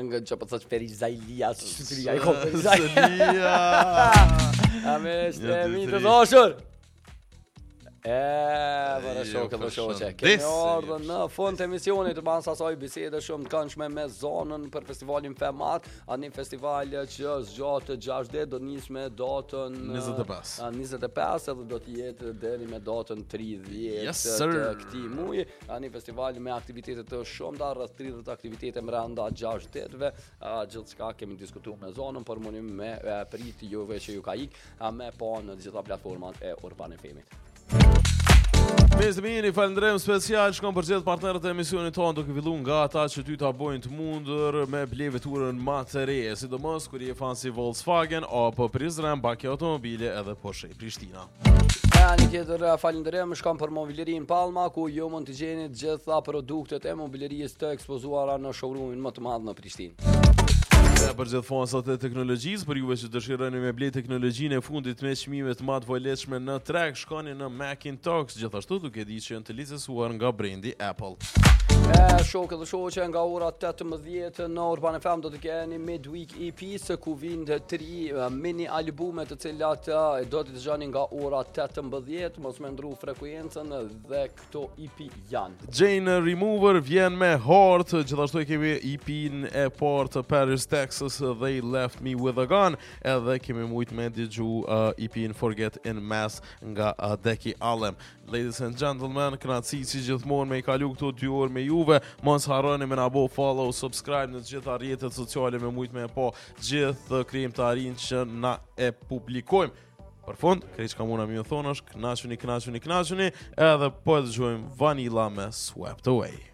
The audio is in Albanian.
këngën që po thotë Feri Zailia, Shqipëria e Feri Zailia. A me shtemi të dashur. Vërë shokë dhe shoqe. Kemi ardhur në fund të emisionit të banë sasaj bisede shumë të këndshme me zonën për festivalin Femat, një festival që zgjatë 6 ditë, do nis me datën 25 edhe do të jetë deri me datën 30 të këtij muaji. Një festival me aktivitete të shumta, rreth 30 aktivitete brenda 6 ditëve. Gjithçka kemi diskutuar me zonën, por munim me prit juve që ju ka me pa në të gjitha platformat e Urban FM-it. Mini falënderojmë special shkon për gjithë partnerët e emisionit tonë, duke filluar nga ata që ty ta bojnë të mundur me ble veturën më të re, sidomos kur je fan si Volkswagen apo Prizren, Baki Automobile edhe Porsche Prishtina. Një tjetër falënderim shkon për Mobilerin Palma, ku ju mund të gjeni të gjitha produktet e mobilerisë të ekspozuara në showroomin më të madh në Prishtinë. Për gjithë fansat e teknologjisë, për juve që dëshironi me ble teknologjinë e fundit me çmime të më të volitshme në treg, shkoni në Macintosh, gjithashtu duke ditë që janë të licencuar nga brendi Apple. Shokë dhe shoqe, nga ora 18 në Urban FM do të keni Midweek EP, ku vinë 3 mini albume të cilat do të dëgjoni nga ora 18, mos me ndru frekuencën dhe këto EP janë. Jane Remover vjen me Heart, gjithashtu kemi EP-n e parë të Paris, Texas, They Left Me With A Gun, edhe kemi mujt me dëgju EP-n Forget in Mass nga Deki Alem. Ladies and gentlemen, kënaqësi si gjithmonë me i kalu këto 2 orë me juve. Mos harroni me na bo follow, subscribe në të gjitha rrjetet sociale me mujt me po gjithë krijimtarin që na e publikojmë. Për fund, krejt që ka muna mi më thonë është, kënaquni, edhe po e dëgjojmë Vanilla me Swept Away.